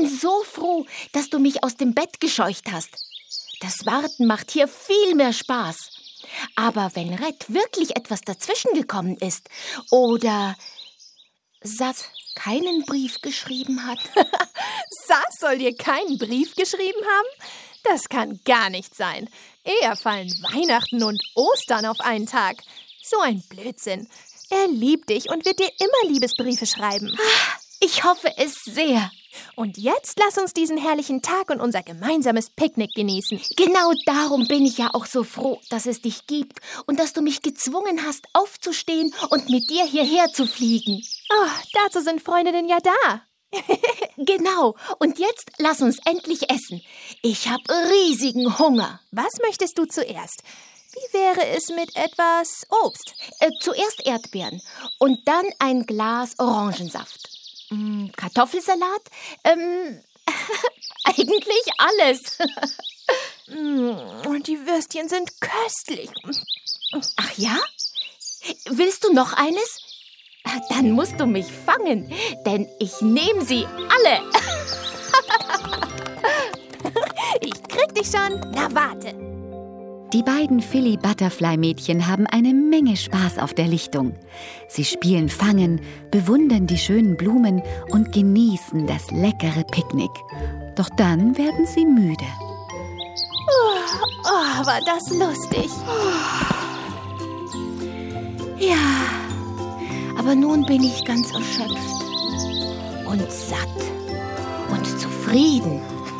bin so froh, dass du mich aus dem Bett gescheucht hast. Das Warten macht hier viel mehr Spaß. Aber wenn Red wirklich etwas dazwischen gekommen ist oder Sas keinen Brief geschrieben hat. Sas soll dir keinen Brief geschrieben haben? Das kann gar nicht sein. Eher fallen Weihnachten und Ostern auf einen Tag. So ein Blödsinn. Er liebt dich und wird dir immer Liebesbriefe schreiben. Ich hoffe es sehr. Und jetzt lass uns diesen herrlichen Tag und unser gemeinsames Picknick genießen. Genau darum bin ich ja auch so froh, dass es dich gibt und dass du mich gezwungen hast, aufzustehen und mit dir hierher zu fliegen. Oh, dazu sind Freundinnen ja da. Genau, und jetzt lass uns endlich essen. Ich habe riesigen Hunger. Was möchtest du zuerst? Wie wäre es mit etwas Obst? Zuerst Erdbeeren und dann ein Glas Orangensaft. Kartoffelsalat? Eigentlich alles. Und die Würstchen sind köstlich. Ach ja? Willst du noch eines? Dann musst du mich fangen, denn ich nehme sie alle. Ich krieg dich schon. Na, warte. Die beiden Philly-Butterfly-Mädchen haben eine Menge Spaß auf der Lichtung. Sie spielen Fangen, bewundern die schönen Blumen und genießen das leckere Picknick. Doch dann werden sie müde. Oh, war das lustig. Ja, aber nun bin ich ganz erschöpft und satt und zufrieden.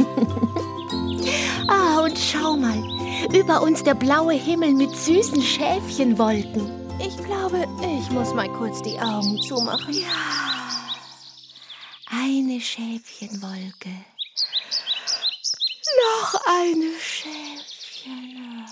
Und schau mal, über uns der blaue Himmel mit süßen Schäfchenwolken. Ich glaube, ich muss mal kurz die Augen zumachen. Ja, eine Schäfchenwolke. Noch eine Schäfchen.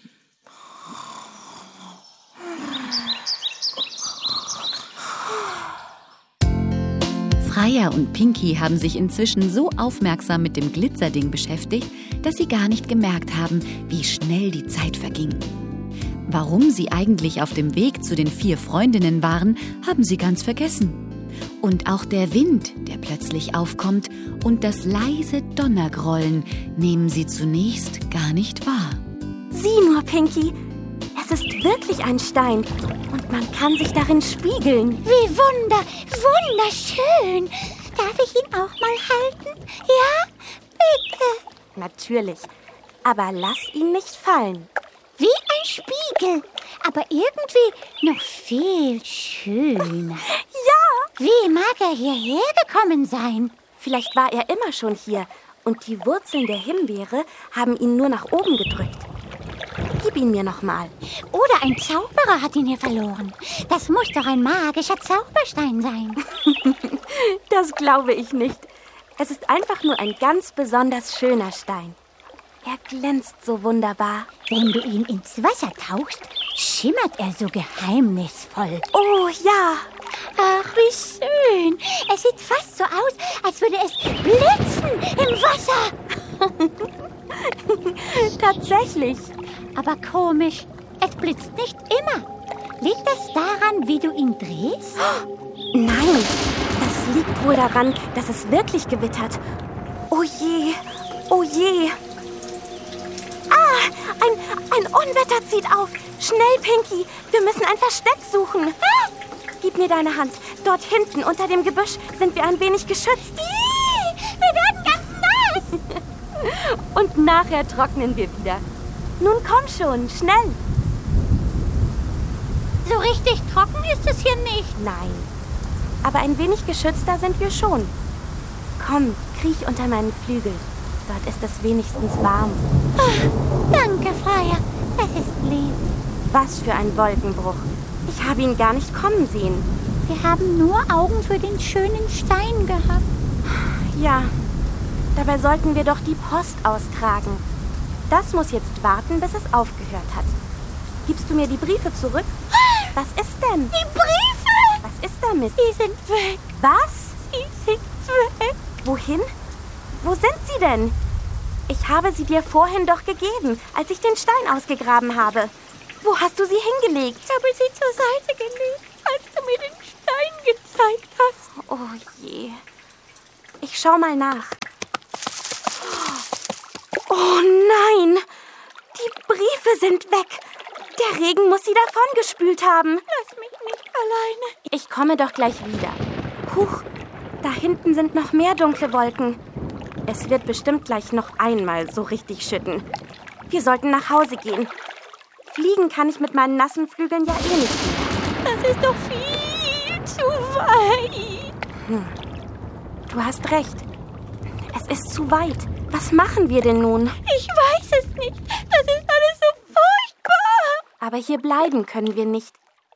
Freya und Pinky haben sich inzwischen so aufmerksam mit dem Glitzerding beschäftigt, dass sie gar nicht gemerkt haben, wie schnell die Zeit verging. Warum sie eigentlich auf dem Weg zu den 4 Freundinnen waren, haben sie ganz vergessen. Und auch der Wind, der plötzlich aufkommt, und das leise Donnergrollen nehmen sie zunächst gar nicht wahr. Sieh nur, Pinky, es ist wirklich ein Stein und man kann sich darin spiegeln. Wie wunderschön. Darf ich ihn auch mal halten? Ja, bitte. Natürlich, aber lass ihn nicht fallen. Wie ein Spiegel, aber irgendwie noch viel schöner. Ja! Wie mag er hierher gekommen sein? Vielleicht war er immer schon hier und die Wurzeln der Himbeere haben ihn nur nach oben gedrückt. Gib ihn mir noch mal. Oder ein Zauberer hat ihn hier verloren. Das muss doch ein magischer Zauberstein sein. Das glaube ich nicht. Es ist einfach nur ein ganz besonders schöner Stein. Er glänzt so wunderbar. Wenn du ihn ins Wasser tauchst, schimmert er so geheimnisvoll. Oh ja. Ach, wie schön. Es sieht fast so aus, als würde es blitzen im Wasser. Tatsächlich. Aber komisch, es blitzt nicht immer. Liegt das daran, wie du ihn drehst? Nein, das liegt wohl daran, dass es wirklich gewittert. Oh je, oh je. Ein Unwetter zieht auf. Schnell, Pinky, wir müssen ein Versteck suchen. Gib mir deine Hand. Dort hinten unter dem Gebüsch sind wir ein wenig geschützt. Wir werden ganz nass. Und nachher trocknen wir wieder. Nun komm schon, schnell. So richtig trocken ist es hier nicht. Nein, aber ein wenig geschützter sind wir schon. Komm, kriech unter meinen Flügel. Dort ist es wenigstens warm. Danke, Freya. Das ist lieb. Was für ein Wolkenbruch. Ich habe ihn gar nicht kommen sehen. Wir haben nur Augen für den schönen Stein gehabt. Ja, dabei sollten wir doch die Post austragen. Das muss jetzt warten, bis es aufgehört hat. Gibst du mir die Briefe zurück? Was ist denn? Die Briefe! Was ist damit? Die sind weg. Was? Die sind weg. Wohin? Wo sind sie denn? Ich habe sie dir vorhin doch gegeben, als ich den Stein ausgegraben habe. Wo hast du sie hingelegt? Ich habe sie zur Seite gelegt, als du mir den Stein gezeigt hast. Oh je. Ich schau mal nach. Oh nein! Die Briefe sind weg. Der Regen muss sie davongespült haben. Lass mich nicht alleine. Ich komme doch gleich wieder. Huch, da hinten sind noch mehr dunkle Wolken. Es wird bestimmt gleich noch einmal so richtig schütten. Wir sollten nach Hause gehen. Fliegen kann ich mit meinen nassen Flügeln ja eh nicht mehr. Das ist doch viel zu weit. Du hast recht. Es ist zu weit. Was machen wir denn nun? Ich weiß es nicht. Das ist alles so furchtbar. Aber hier bleiben können wir nicht.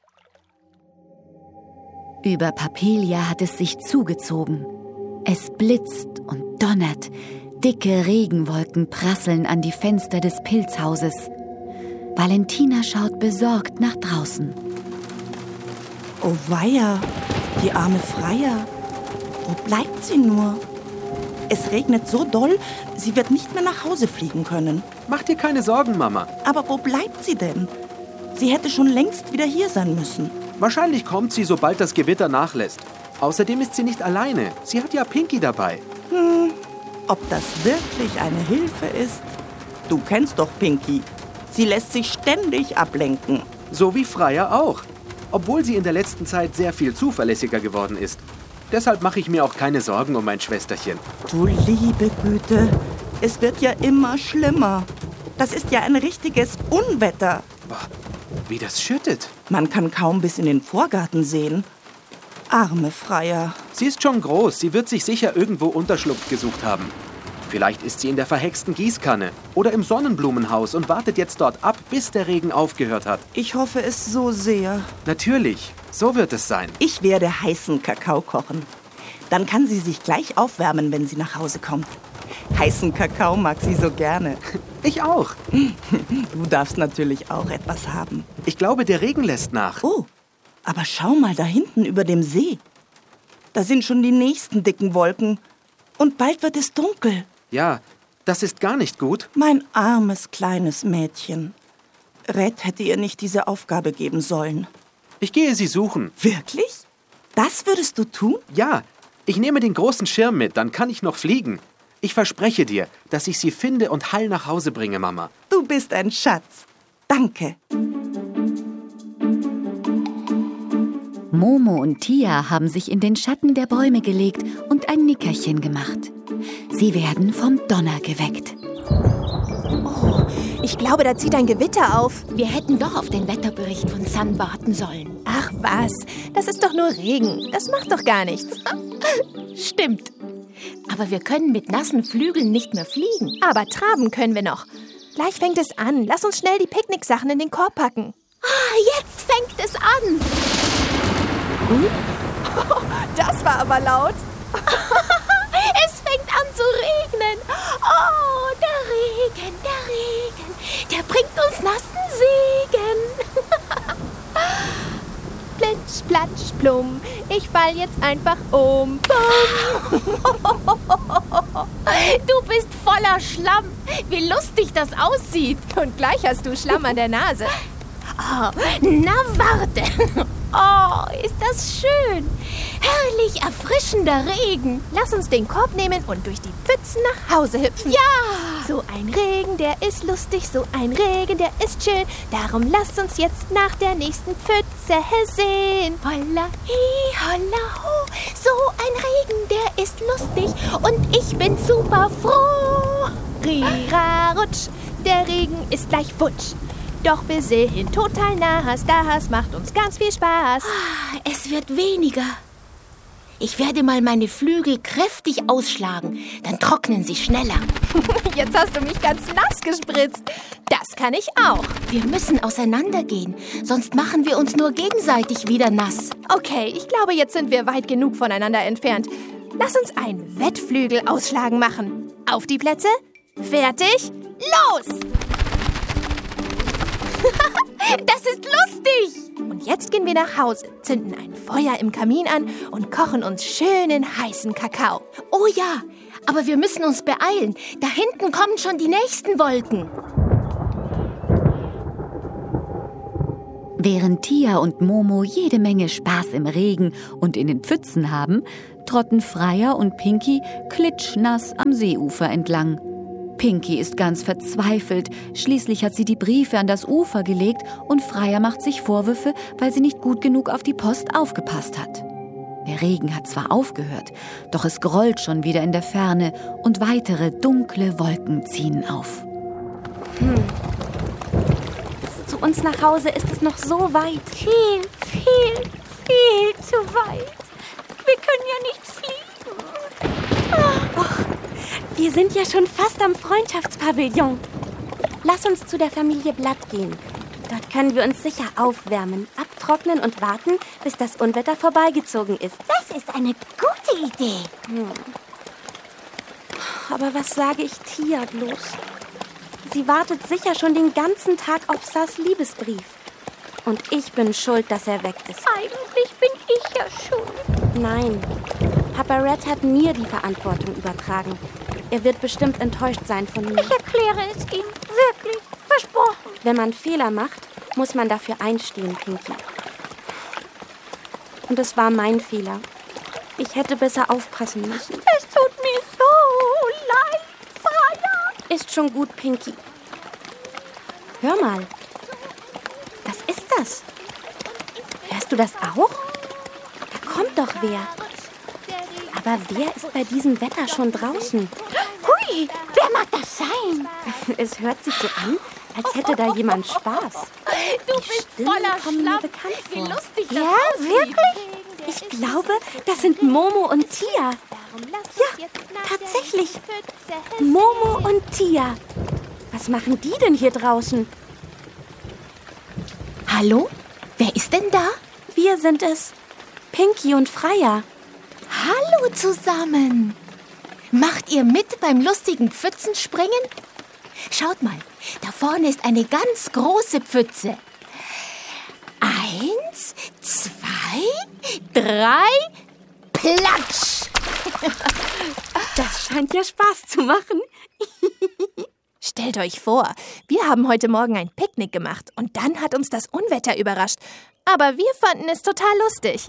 Über Papelia hat es sich zugezogen. Es blitzt und donnert. Dicke Regenwolken prasseln an die Fenster des Pilzhauses. Valentina schaut besorgt nach draußen. Oh weia, die arme Freya. Wo bleibt sie nur? Es regnet so doll, sie wird nicht mehr nach Hause fliegen können. Mach dir keine Sorgen, Mama. Aber wo bleibt sie denn? Sie hätte schon längst wieder hier sein müssen. Wahrscheinlich kommt sie, sobald das Gewitter nachlässt. Außerdem ist sie nicht alleine. Sie hat ja Pinky dabei. Ob das wirklich eine Hilfe ist? Du kennst doch Pinky. Sie lässt sich ständig ablenken. So wie Freya auch. Obwohl sie in der letzten Zeit sehr viel zuverlässiger geworden ist. Deshalb mache ich mir auch keine Sorgen um mein Schwesterchen. Du liebe Güte, es wird ja immer schlimmer. Das ist ja ein richtiges Unwetter. Boah, wie das schüttet. Man kann kaum bis in den Vorgarten sehen. Arme Freya. Sie ist schon groß. Sie wird sich sicher irgendwo Unterschlupf gesucht haben. Vielleicht ist sie in der verhexten Gießkanne oder im Sonnenblumenhaus und wartet jetzt dort ab, bis der Regen aufgehört hat. Ich hoffe es so sehr. Natürlich, so wird es sein. Ich werde heißen Kakao kochen. Dann kann sie sich gleich aufwärmen, wenn sie nach Hause kommt. Heißen Kakao mag sie so gerne. Ich auch. Du darfst natürlich auch etwas haben. Ich glaube, der Regen lässt nach. Oh, aber schau mal da hinten über dem See. Da sind schon die nächsten dicken Wolken. Und bald wird es dunkel. Ja, das ist gar nicht gut. Mein armes kleines Mädchen. Red hätte ihr nicht diese Aufgabe geben sollen. Ich gehe sie suchen. Wirklich? Das würdest du tun? Ja, ich nehme den großen Schirm mit, dann kann ich noch fliegen. Ich verspreche dir, dass ich sie finde und heil nach Hause bringe, Mama. Du bist ein Schatz. Danke. Momo und Tia haben sich in den Schatten der Bäume gelegt und ein Nickerchen gemacht. Sie werden vom Donner geweckt. Oh, ich glaube, da zieht ein Gewitter auf. Wir hätten doch auf den Wetterbericht von Sun warten sollen. Ach was, das ist doch nur Regen. Das macht doch gar nichts. Stimmt. Aber wir können mit nassen Flügeln nicht mehr fliegen. Aber traben können wir noch. Gleich fängt es an. Lass uns schnell die Picknicksachen in den Korb packen. Jetzt fängt es an. Das war aber laut. Es fängt an zu regnen. Oh, der Regen, der bringt uns nassen Segen. Plitsch, platsch, plum. Ich fall jetzt einfach um. Du bist voller Schlamm. Wie lustig das aussieht. Und gleich hast du Schlamm an der Nase. Oh, na warte. Oh, ist das schön. Herrlich erfrischender Regen. Lass uns den Korb nehmen und durch die Pfützen nach Hause hüpfen. Ja! So ein Regen, der ist lustig, so ein Regen, der ist schön. Darum lasst uns jetzt nach der nächsten Pfütze sehen. Holla hi, holla ho. So ein Regen, der ist lustig und ich bin super froh. Rira, rutsch, der Regen ist gleich futsch. Doch wir sehen total nass, das macht uns ganz viel Spaß. Es wird weniger. Ich werde mal meine Flügel kräftig ausschlagen, dann trocknen sie schneller. Jetzt hast du mich ganz nass gespritzt. Das kann ich auch. Wir müssen auseinandergehen, sonst machen wir uns nur gegenseitig wieder nass. Okay, ich glaube, jetzt sind wir weit genug voneinander entfernt. Lass uns ein Wettflügel-Ausschlagen machen. Auf die Plätze, fertig, los! Das ist lustig! Und jetzt gehen wir nach Hause, zünden ein Feuer im Kamin an und kochen uns schönen heißen Kakao. Oh ja, aber wir müssen uns beeilen. Da hinten kommen schon die nächsten Wolken. Während Tia und Momo jede Menge Spaß im Regen und in den Pfützen haben, trotten Freya und Pinky klitschnass am Seeufer entlang. Pinky ist ganz verzweifelt. Schließlich hat sie die Briefe an das Ufer gelegt und Freya macht sich Vorwürfe, weil sie nicht gut genug auf die Post aufgepasst hat. Der Regen hat zwar aufgehört, doch es grollt schon wieder in der Ferne und weitere dunkle Wolken ziehen auf. Zu uns nach Hause ist es noch so weit. Viel zu weit. Wir können ja nicht fliegen. Wir sind ja schon fast am Freundschaftspavillon. Lass uns zu der Familie Blatt gehen. Dort können wir uns sicher aufwärmen, abtrocknen und warten, bis das Unwetter vorbeigezogen ist. Das ist eine gute Idee. Aber was sage ich Tia bloß? Sie wartet sicher schon den ganzen Tag auf Sas Liebesbrief. Und ich bin schuld, dass er weg ist. Eigentlich bin ich ja schuld. Nein, Papa Red hat mir die Verantwortung übertragen. Er wird bestimmt enttäuscht sein von mir. Ich erkläre es ihm. Wirklich. Versprochen. Wenn man Fehler macht, muss man dafür einstehen, Pinky. Und es war mein Fehler. Ich hätte besser aufpassen müssen. Es tut mir so leid, Freya. Ist schon gut, Pinky. Hör mal. Was ist das? Hörst du das auch? Da kommt doch wer. Aber wer ist bei diesem Wetter schon draußen? Hui, wer mag das sein? Es hört sich so an, als hätte da jemand Spaß. Du bist voller kommen mir Schlamm. bekannt Wie vor. lustig das Ja, aussieht. wirklich? Ich glaube, das sind Momo und Tia. Ja, tatsächlich. Momo und Tia. Was machen die denn hier draußen? Hallo? Wer ist denn da? Wir sind es. Pinky und Freya. Hallo zusammen. Macht ihr mit beim lustigen Pfützenspringen? Schaut mal, da vorne ist eine ganz große Pfütze. 1, 2, 3, platsch! Das scheint ja Spaß zu machen. Stellt euch vor, wir haben heute Morgen ein Picknick gemacht und dann hat uns das Unwetter überrascht. Aber wir fanden es total lustig.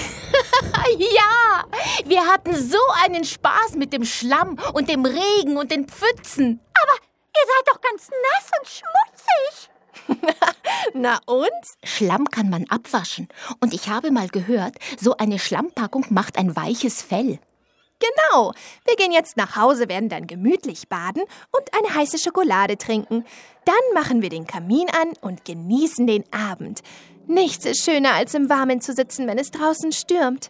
Ja, wir hatten so einen Spaß mit dem Schlamm und dem Regen und den Pfützen. Ihr seid doch ganz nass und schmutzig. Na und? Schlamm kann man abwaschen. Und ich habe mal gehört, so eine Schlammpackung macht ein weiches Fell. Genau. Wir gehen jetzt nach Hause, werden dann gemütlich baden und eine heiße Schokolade trinken. Dann machen wir den Kamin an und genießen den Abend. Nichts ist schöner, als im Warmen zu sitzen, wenn es draußen stürmt.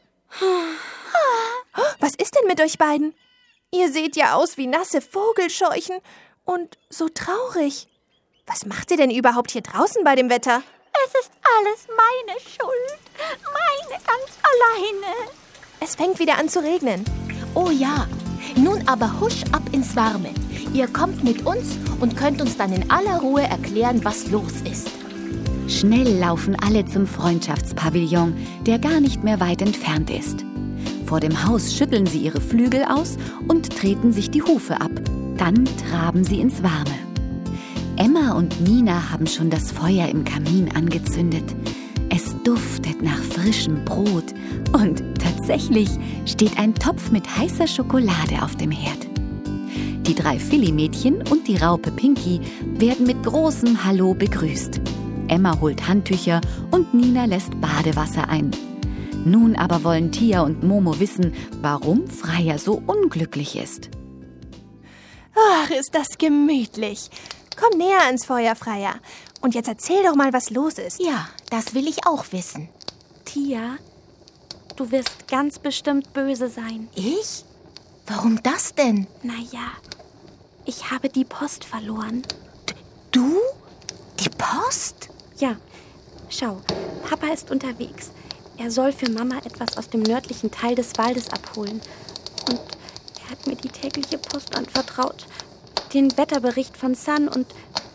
Was ist denn mit euch beiden? Ihr seht ja aus wie nasse Vogelscheuchen und so traurig. Was macht ihr denn überhaupt hier draußen bei dem Wetter? Es ist alles meine Schuld. Meine ganz alleine. Es fängt wieder an zu regnen. Oh ja, nun aber husch ab ins Warme. Ihr kommt mit uns und könnt uns dann in aller Ruhe erklären, was los ist. Schnell laufen alle zum Freundschaftspavillon, der gar nicht mehr weit entfernt ist. Vor dem Haus schütteln sie ihre Flügel aus und treten sich die Hufe ab. Dann traben sie ins Warme. Emma und Nina haben schon das Feuer im Kamin angezündet. Es duftet nach frischem Brot und tatsächlich steht ein Topf mit heißer Schokolade auf dem Herd. Die 3 Filly-Mädchen und die Raupe Pinky werden mit großem Hallo begrüßt. Emma holt Handtücher und Nina lässt Badewasser ein. Nun aber wollen Tia und Momo wissen, warum Freya so unglücklich ist. Ach, ist das gemütlich. Komm näher ans Feuer, Freya. Und jetzt erzähl doch mal, was los ist. Ja, das will ich auch wissen. Tia, du wirst ganz bestimmt böse sein. Ich? Warum das denn? Naja, ich habe die Post verloren. Du? Die Post? Ja, schau, Papa ist unterwegs. Er soll für Mama etwas aus dem nördlichen Teil des Waldes abholen. Und er hat mir die tägliche Post anvertraut. Den Wetterbericht von Sun und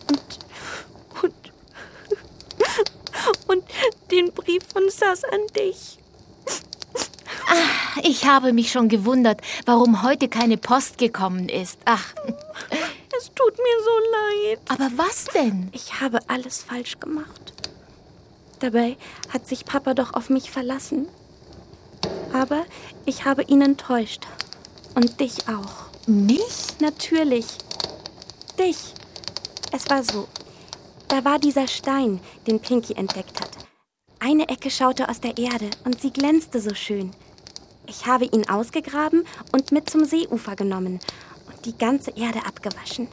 den Brief von Sas an dich. Ich habe mich schon gewundert, warum heute keine Post gekommen ist. Ach, Es tut mir so leid. aber was denn? Ich habe alles falsch gemacht. Dabei hat sich Papa doch auf mich verlassen. Aber ich habe ihn enttäuscht. Und dich auch. Mich? Natürlich. dich. Es war so. Da war dieser Stein, den Pinky entdeckt hat. Eine Ecke schaute aus der Erde und sie glänzte so schön. Ich habe ihn ausgegraben und mit zum Seeufer genommen und die ganze Erde abgewaschen.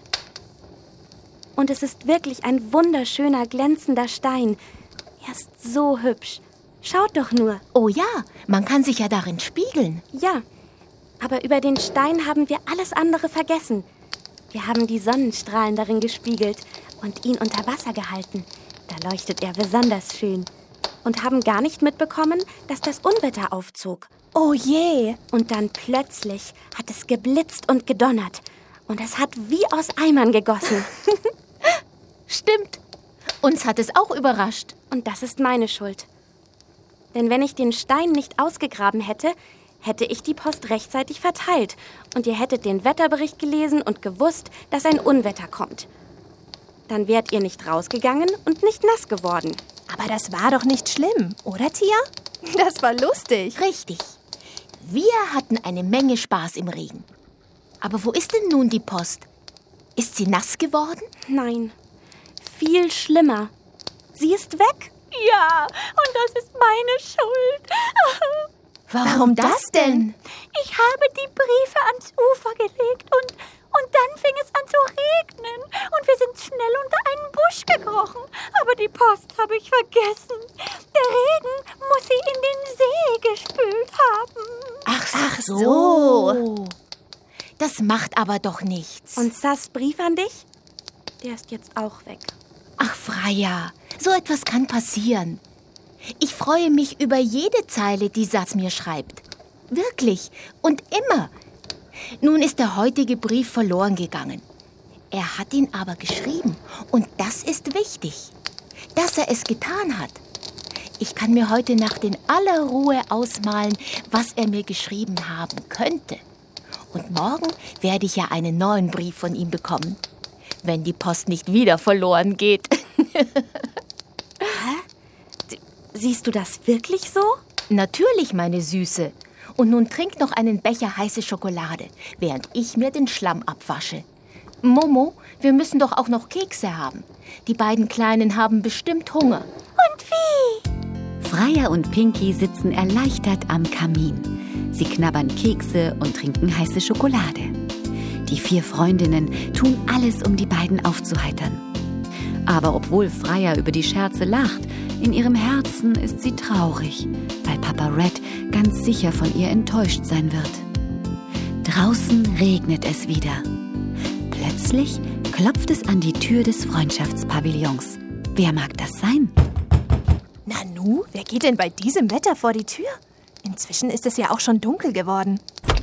Und es ist wirklich ein wunderschöner, glänzender Stein. Er ist so hübsch. Schaut doch nur. Oh ja, man kann sich ja darin spiegeln. Ja, aber über den Stein haben wir alles andere vergessen. Wir haben die Sonnenstrahlen darin gespiegelt und ihn unter Wasser gehalten. Da leuchtet er besonders schön. Und haben gar nicht mitbekommen, dass das Unwetter aufzog. Oh je! Und dann plötzlich hat es geblitzt und gedonnert. Und es hat wie aus Eimern gegossen. Stimmt. Uns hat es auch überrascht. Und das ist meine Schuld. Denn wenn ich den Stein nicht ausgegraben hätte, hätte ich die Post rechtzeitig verteilt. Und ihr hättet den Wetterbericht gelesen und gewusst, dass ein Unwetter kommt. Dann wärt ihr nicht rausgegangen und nicht nass geworden. Aber das war doch nicht schlimm, oder Tia? Das war lustig. Richtig. Wir hatten eine Menge Spaß im Regen. Aber wo ist denn nun die Post? Ist sie nass geworden? Nein, viel schlimmer. Sie ist weg. Ja, und das ist meine Schuld. Warum das denn? Ich habe die Briefe ans Ufer gelegt und dann fing es an zu regnen. Und wir sind schnell unter einen Busch gekrochen. Aber die Post habe ich vergessen. Der Regen muss sie in den See gespült haben. Ach so. Das macht aber doch nichts. Und Sass Brief an dich? Der ist jetzt auch weg. Ach, Freya, so etwas kann passieren. Ich freue mich über jede Zeile, die Sass mir schreibt. Wirklich. Und immer. Nun ist der heutige Brief verloren gegangen. Er hat ihn aber geschrieben. Und das ist wichtig, dass er es getan hat. Ich kann mir heute Nacht in aller Ruhe ausmalen, was er mir geschrieben haben könnte. Und morgen werde ich ja einen neuen Brief von ihm bekommen, wenn die Post nicht wieder verloren geht. Siehst du das wirklich so? Natürlich, meine Süße. Und nun trink noch einen Becher heiße Schokolade, während ich mir den Schlamm abwasche. Momo, wir müssen doch auch noch Kekse haben. Die beiden Kleinen haben bestimmt Hunger. Und wie? Freya und Pinky sitzen erleichtert am Kamin. Sie knabbern Kekse und trinken heiße Schokolade. Die 4 Freundinnen tun alles, um die beiden aufzuheitern. Aber obwohl Freya über die Scherze lacht, in ihrem Herzen ist sie traurig, weil Papa Red ganz sicher von ihr enttäuscht sein wird. Draußen regnet es wieder. Plötzlich klopft es an die Tür des Freundschaftspavillons. Wer mag das sein? Nanu, wer geht denn bei diesem Wetter vor die Tür? Inzwischen ist es ja auch schon dunkel geworden.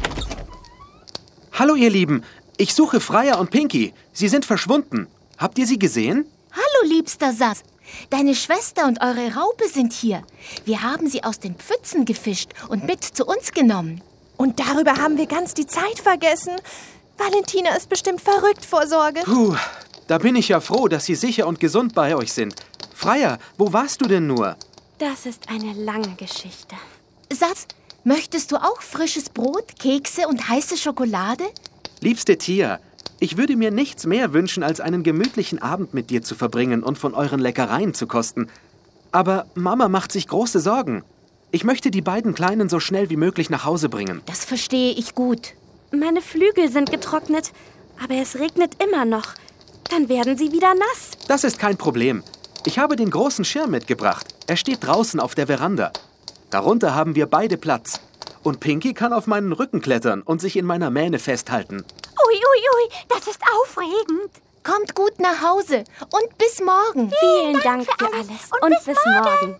Hallo, ihr Lieben. Ich suche Freya und Pinky. Sie sind verschwunden. Habt ihr sie gesehen? Hallo, liebster Sass. Deine Schwester und eure Raupe sind hier. Wir haben sie aus den Pfützen gefischt und mit zu uns genommen. Und darüber haben wir ganz die Zeit vergessen. Valentina ist bestimmt verrückt vor Sorge. Puh, da bin ich ja froh, dass sie sicher und gesund bei euch sind. Freya, wo warst du denn nur? Das ist eine lange Geschichte. Sass, möchtest du auch frisches Brot, Kekse und heiße Schokolade? Liebste Tia, ich würde mir nichts mehr wünschen, als einen gemütlichen Abend mit dir zu verbringen und von euren Leckereien zu kosten. Aber Mama macht sich große Sorgen. Ich möchte die beiden Kleinen so schnell wie möglich nach Hause bringen. Das verstehe ich gut. Meine Flügel sind getrocknet, aber es regnet immer noch. Dann werden sie wieder nass. Das ist kein Problem. Ich habe den großen Schirm mitgebracht. Er steht draußen auf der Veranda. Darunter haben wir beide Platz. Und Pinky kann auf meinen Rücken klettern und sich in meiner Mähne festhalten. Ui, das ist aufregend. Kommt gut nach Hause und bis morgen. Vielen Dank für alles und bis morgen.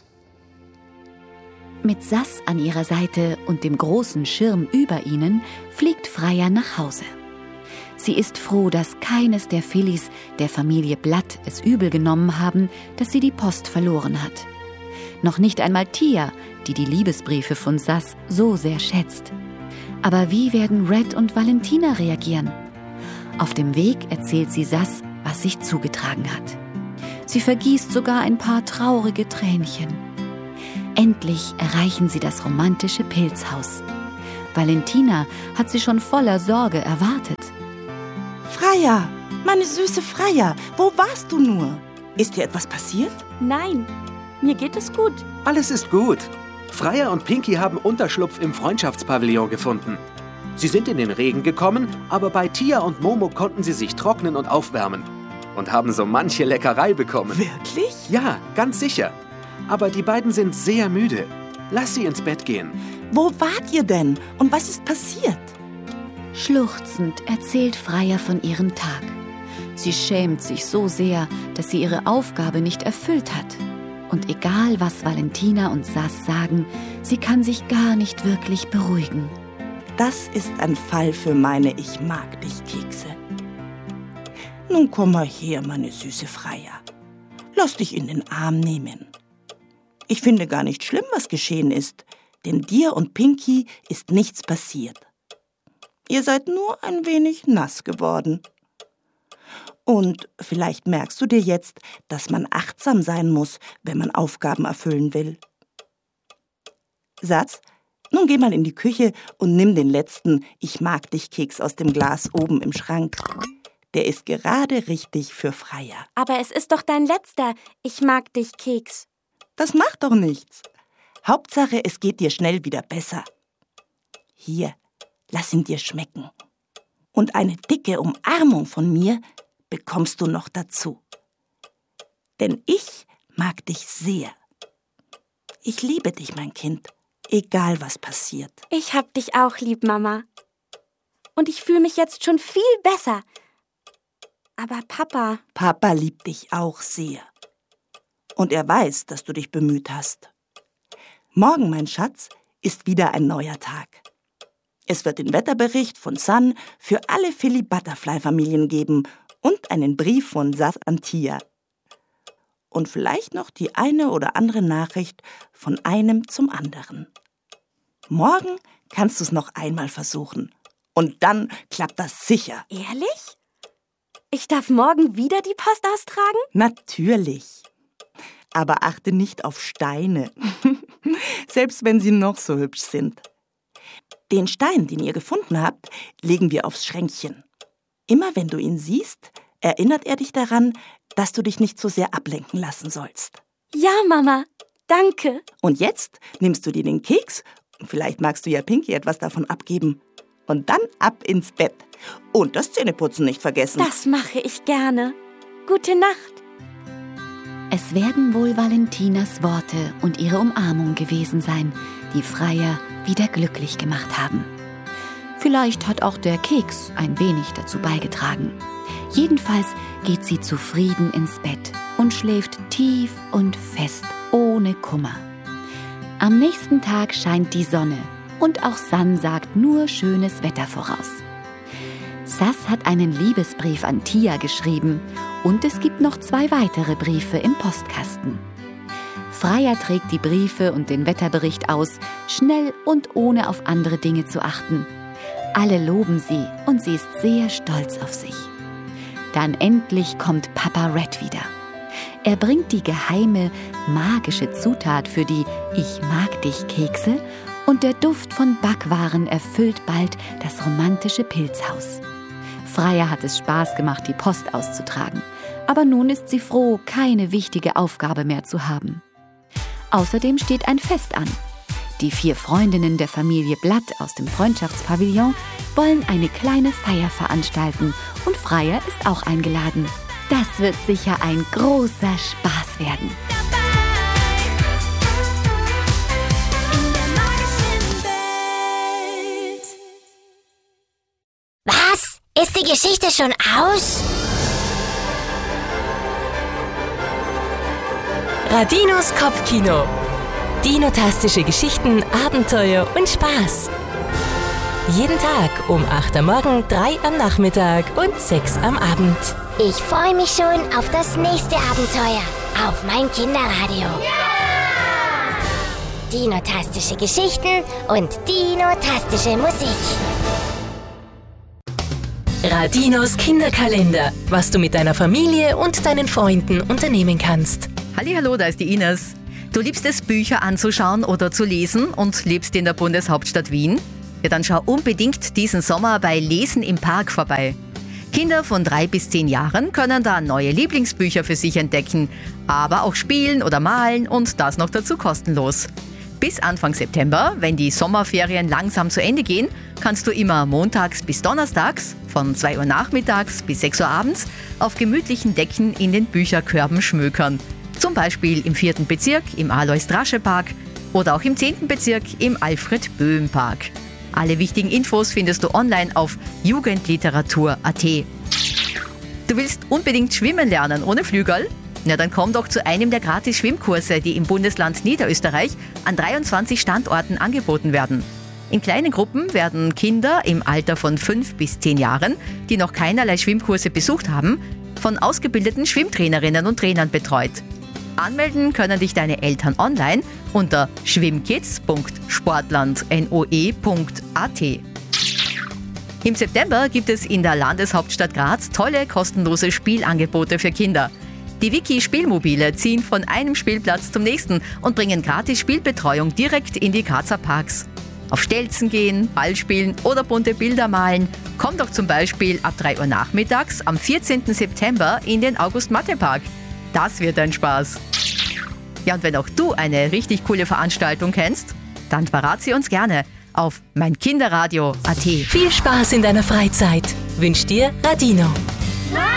Mit Sass an ihrer Seite und dem großen Schirm über ihnen fliegt Freya nach Hause. Sie ist froh, dass keines der Fillis der Familie Blatt es übel genommen haben, dass sie die Post verloren hat. Noch nicht einmal Tia, die die Liebesbriefe von Sass so sehr schätzt. Aber wie werden Red und Valentina reagieren? Auf dem Weg erzählt sie Sass, was sich zugetragen hat. Sie vergießt sogar ein paar traurige Tränchen. Endlich erreichen sie das romantische Pilzhaus. Valentina hat sie schon voller Sorge erwartet. Freya, Meine süße Freya, wo warst du nur? Ist dir etwas passiert? Nein, mir geht es gut. Alles ist gut. Freya und Pinky haben Unterschlupf im Freundschaftspavillon gefunden. Sie sind in den Regen gekommen, aber bei Tia und Momo konnten sie sich trocknen und aufwärmen. Und haben so manche Leckerei bekommen. Wirklich? Ja, ganz sicher. Aber die beiden sind sehr müde. Lass sie ins Bett gehen. Wo wart ihr denn? Und was ist passiert? Schluchzend erzählt Freya von ihrem Tag. Sie schämt sich so sehr, dass sie ihre Aufgabe nicht erfüllt hat. Und egal, was Valentina und Sass sagen, sie kann sich gar nicht wirklich beruhigen. Das ist ein Fall für meine Ich-mag-dich-Kekse. Nun komm mal her, meine süße Freya. Lass dich in den Arm nehmen. Ich finde gar nicht schlimm, was geschehen ist, denn dir und Pinky ist nichts passiert. Ihr seid nur ein wenig nass geworden. Und vielleicht merkst du dir jetzt, dass man achtsam sein muss, wenn man Aufgaben erfüllen will. Satz, nun geh mal in die Küche und nimm den letzten Ich-mag-dich-Keks aus dem Glas oben im Schrank. Der ist gerade richtig für Freya. Aber es ist doch dein letzter Ich-mag-dich-Keks. Das macht doch nichts. Hauptsache, es geht dir schnell wieder besser. Hier, lass ihn dir schmecken. Und eine dicke Umarmung von mir bekommst du noch dazu. Denn ich mag dich sehr. Ich liebe dich, mein Kind, egal was passiert. Ich hab dich auch lieb, Mama. Und ich fühle mich jetzt schon viel besser. Aber Papa... Papa liebt dich auch sehr. Und er weiß, dass du dich bemüht hast. Morgen, mein Schatz, ist wieder ein neuer Tag. Es wird den Wetterbericht von Sun für alle Philly Butterfly-Familien geben und einen Brief von Sass an Tia. Und vielleicht noch die eine oder andere Nachricht von einem zum anderen. Morgen kannst du es noch einmal versuchen. Und dann klappt das sicher. Ehrlich? Ich darf morgen wieder die Post austragen? Natürlich. Aber achte nicht auf Steine, selbst wenn sie noch so hübsch sind. Den Stein, den ihr gefunden habt, legen wir aufs Schränkchen. Immer wenn du ihn siehst, erinnert er dich daran, dass du dich nicht so sehr ablenken lassen sollst. Ja, Mama, danke. Und jetzt nimmst du dir den Keks, vielleicht magst du ja Pinky etwas davon abgeben, und dann ab ins Bett. Und das Zähneputzen nicht vergessen. Das mache ich gerne. Gute Nacht. Es werden wohl Valentinas Worte und ihre Umarmung gewesen sein, die Freya wieder glücklich gemacht haben. Vielleicht hat auch der Keks ein wenig dazu beigetragen. Jedenfalls geht sie zufrieden ins Bett und schläft tief und fest, ohne Kummer. Am nächsten Tag scheint die Sonne und auch Sun sagt nur schönes Wetter voraus. Sass hat einen Liebesbrief an Tia geschrieben und es gibt noch 2 weitere Briefe im Postkasten. Freya trägt die Briefe und den Wetterbericht aus, schnell und ohne auf andere Dinge zu achten. Alle loben sie und sie ist sehr stolz auf sich. Dann endlich kommt Papa Red wieder. Er bringt die geheime, magische Zutat für die Ich-mag-dich-Kekse und der Duft von Backwaren erfüllt bald das romantische Pilzhaus. Freya hat es Spaß gemacht, die Post auszutragen. Aber nun ist sie froh, keine wichtige Aufgabe mehr zu haben. Außerdem steht ein Fest an. Die 4 Freundinnen der Familie Blatt aus dem Freundschaftspavillon wollen eine kleine Feier veranstalten und Freya ist auch eingeladen. Das wird sicher ein großer Spaß werden. Was? Ist die Geschichte schon aus? Radinos Kopfkino. Dinotastische Geschichten, Abenteuer und Spaß. Jeden Tag um 8 am Morgen, 3 am Nachmittag und 6 am Abend. Ich freue mich schon auf das nächste Abenteuer auf mein Kinderradio. Dinotastische Geschichten und dinotastische Musik. Radinos Kinderkalender. Was du mit deiner Familie und deinen Freunden unternehmen kannst. Hallihallo, da ist die Ines. Du liebst es, Bücher anzuschauen oder zu lesen und lebst in der Bundeshauptstadt Wien? Ja, dann schau unbedingt diesen Sommer bei Lesen im Park vorbei. Kinder von 3 bis 10 Jahren können da neue Lieblingsbücher für sich entdecken, aber auch spielen oder malen und das noch dazu kostenlos. Bis Anfang September, wenn die Sommerferien langsam zu Ende gehen, kannst du immer montags bis donnerstags von 2 Uhr nachmittags bis 6 Uhr abends auf gemütlichen Decken in den Bücherkörben schmökern. Zum Beispiel im 4. Bezirk im Alois-Drasche-Park oder auch im 10. Bezirk im Alfred-Böhm-Park. Alle wichtigen Infos findest du online auf jugendliteratur.at. Du willst unbedingt schwimmen lernen ohne Flügel? Na, dann komm doch zu einem der Gratis-Schwimmkurse, die im Bundesland Niederösterreich an 23 Standorten angeboten werden. In kleinen Gruppen werden Kinder im Alter von 5 bis 10 Jahren, die noch keinerlei Schwimmkurse besucht haben, von ausgebildeten Schwimmtrainerinnen und Trainern betreut. Anmelden können dich deine Eltern online unter schwimmkids.sportlandnoe.at. Im September gibt es in der Landeshauptstadt Graz tolle kostenlose Spielangebote für Kinder. Die Wiki-Spielmobile ziehen von einem Spielplatz zum nächsten und bringen gratis Spielbetreuung direkt in die Grazer Parks. Auf Stelzen gehen, Ball spielen oder bunte Bilder malen. Komm doch zum Beispiel ab 3 Uhr nachmittags am 14. September in den August-Matte-Park. Das wird ein Spaß. Ja, und wenn auch du eine richtig coole Veranstaltung kennst, dann verrat sie uns gerne auf meinkinderradio.at. Viel Spaß in deiner Freizeit wünscht dir Radino.